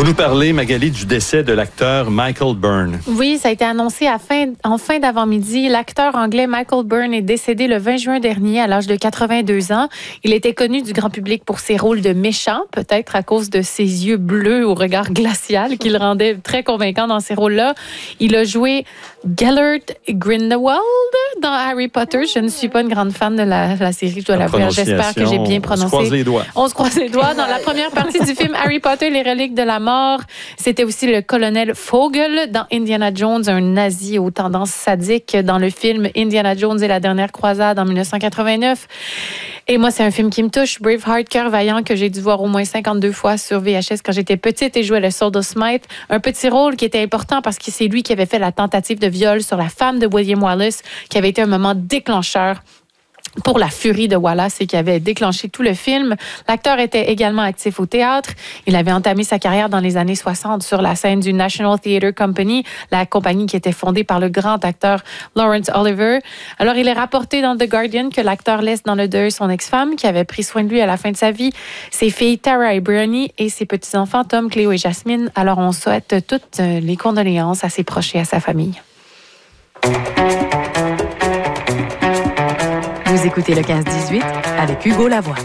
Vous nous parlez, Magali, du décès de l'acteur Michael Byrne. Oui, ça a été annoncé en fin d'avant-midi. L'acteur anglais Michael Byrne est décédé le 20 juin dernier à l'âge de 82 ans. Il était connu du grand public pour ses rôles de méchant, peut-être à cause de ses yeux bleus au regard glacial qui le rendait très convaincant dans ces rôles-là. Il a joué Gellert Grindelwald dans Harry Potter. Je ne suis pas une grande fan de la série, je dois l'avouer. J'espère que j'ai bien prononcé. On se croise les doigts. On se croise les doigts. Dans la première partie du film Harry Potter, les reliques de la mort, c'était aussi le colonel Vogel dans Indiana Jones, un nazi aux tendances sadiques dans le film Indiana Jones et la dernière croisade en 1989. Et moi, c'est un film qui me touche. Braveheart, Cœur vaillant, que j'ai dû voir au moins 52 fois sur VHS quand j'étais petite et jouais le Sword of Smite. Un petit rôle qui était important parce que c'est lui qui avait fait la tentative de viol sur la femme de William Wallace, qui avait été un moment déclencheur pour la furie de Wallace et qui avait déclenché tout le film. L'acteur était également actif au théâtre. Il avait entamé sa carrière dans les années 60 sur la scène du National Theatre Company, la compagnie qui était fondée par le grand acteur Laurence Olivier. Alors, il est rapporté dans The Guardian que l'acteur laisse dans le deuil son ex-femme qui avait pris soin de lui à la fin de sa vie, ses filles Tara et Briony et ses petits-enfants Tom, Cléo et Jasmine. Alors, on souhaite toutes les condoléances à ses proches et à sa famille. Vous écoutez le 15-18 avec Hugo Lavoie.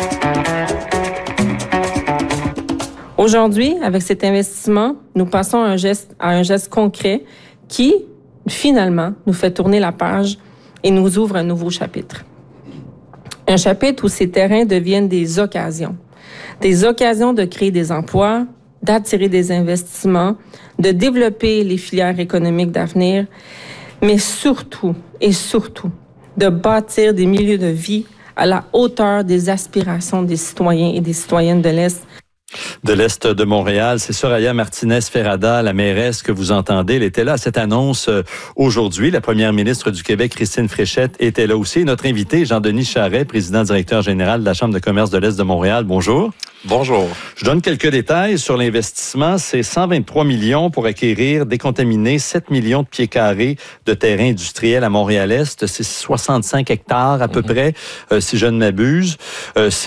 Aujourd'hui, avec cet investissement, nous passons à un geste concret qui, finalement, nous fait tourner la page et nous ouvre un nouveau chapitre. Un chapitre où ces terrains deviennent des occasions de créer des emplois, d'attirer des investissements, de développer les filières économiques d'avenir, mais surtout, de bâtir des milieux de vie à la hauteur des aspirations des citoyens et des citoyennes de l'Est. De l'Est de Montréal, c'est Soraya Martinez-Ferrada, la mairesse que vous entendez. Elle était là à cette annonce aujourd'hui. La première ministre du Québec, Christine Fréchette, était là aussi. Notre invité, Jean-Denis Charret, président-directeur général de la Chambre de commerce de l'Est de Montréal. Bonjour. Bonjour. Je donne quelques détails sur l'investissement. C'est 123 millions pour acquérir, décontaminer 7 millions de pieds carrés de terrain industriel à Montréal-Est. C'est 65 hectares à peu près, si je ne m'abuse.